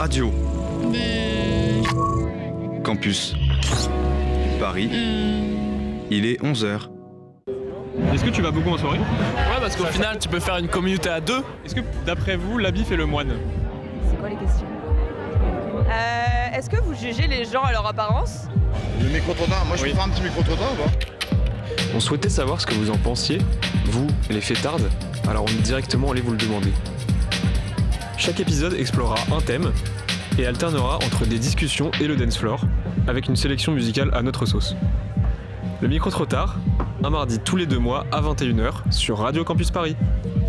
Radio Campus Paris. Il est 11h. Est-ce que tu vas beaucoup en soirée? Ouais, parce qu'au final, tu peux faire une communauté à deux. Est-ce que, d'après vous, l'habit fait le moine? C'est quoi les questions? Est-ce que vous jugez les gens à leur apparence? Le micro-trottoir, moi je peux faire un petit micro-trottoir ou pas? On souhaitait savoir ce que vous en pensiez, vous, les fêtardes, alors on est directement allé vous le demander. Chaque épisode explorera un thème et alternera entre des discussions et le dance floor, avec une sélection musicale à notre sauce. Le micro-trottoir, un mardi tous les 2 mois à 21h sur Radio Campus Paris.